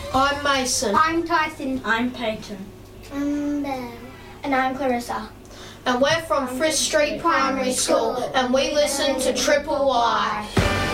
I'm Mason. I'm Tyson. I'm Peyton. I'm Belle. And I'm Clarissa. And we're from Frith Street Primary School, and we listen to Triple Y.